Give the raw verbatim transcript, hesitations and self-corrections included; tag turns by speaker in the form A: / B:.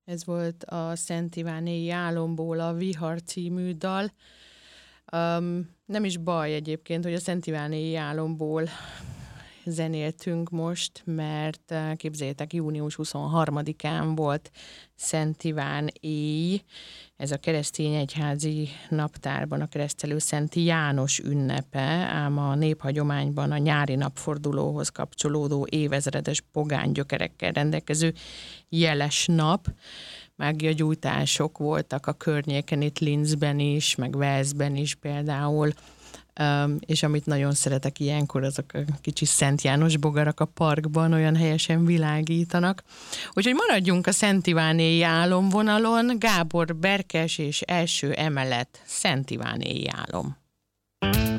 A: Ez volt a Szent Iván éjjeli álomból a Vihar című dal. Um, nem is baj egyébként, hogy a Szent Iván éjjeli álomból zenéltünk most, mert képzeljétek, június huszonharmadikán volt Szent Iván éj. Ez a keresztény egyházi naptárban a keresztelő Szent János ünnepe, ám a néphagyományban a nyári napfordulóhoz kapcsolódó évezredes pogány gyökerekkel rendelkező jeles nap. Mágiagyújtások voltak a környéken, itt Linzben is, meg Walesben is például, Um, és amit nagyon szeretek ilyenkor, azok a kicsi Szent János bogarak a parkban olyan helyesen világítanak. Úgyhogy maradjunk a Szent Iván éjjeli álomvonalon. Gábor Berkes és első emelet Szent Iván éjjeli álom.